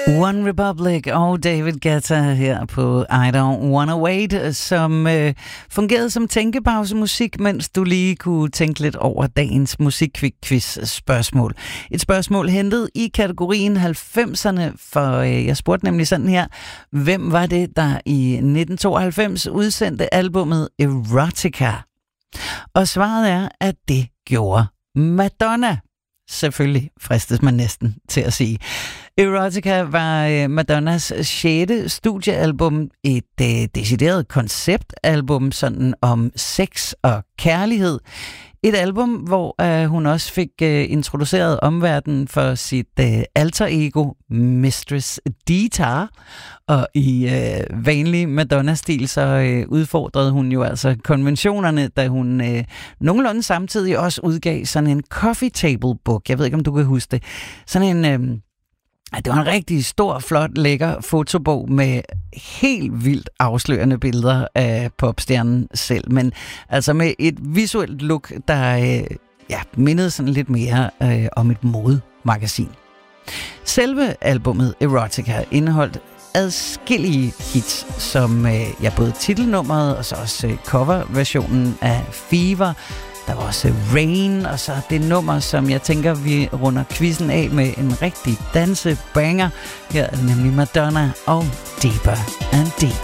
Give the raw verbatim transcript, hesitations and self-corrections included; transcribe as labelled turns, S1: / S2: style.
S1: One Republic og David Guetta her på I Don't Wanna Wait, som øh, fungerede som tænkepausemusik, mens du lige kunne tænke lidt over dagens musikquiz-spørgsmål. Et spørgsmål hentet i kategorien halvfemserne, for øh, jeg spurgte nemlig sådan her: hvem var det, der i nitten tooghalvfems udsendte albummet Erotica? Og svaret er, at det gjorde Madonna. Selvfølgelig fristes man næsten til at sige. Erotica var Madonnas sjette studiealbum, et øh, decideret konceptalbum sådan om sex og kærlighed. Et album, hvor øh, hun også fik øh, introduceret omverdenen for sit øh, alter ego, Mistress Dita. Og i øh, vanlig Madonna-stil, så øh, udfordrede hun jo altså konventionerne, da hun øh, nogenlunde samtidig også udgav sådan en coffee table book. Jeg ved ikke, om du kan huske det. Sådan en... Øh, Det var en rigtig stor, flot, lækker fotobog med helt vildt afslørende billeder af popstjernen selv, men altså med et visuelt look, der øh, ja, mindede sådan lidt mere øh, om et modemagasin. Selve albummet Erotica indeholdt adskillige hits, som øh, ja, både titelnummeret og så også øh, coverversionen af Fever. Der var også Rain, og så det nummer, som jeg tænker, vi runder quizzen af med en rigtig dansebanger. Her er nemlig Madonna og Deeper and Deeper.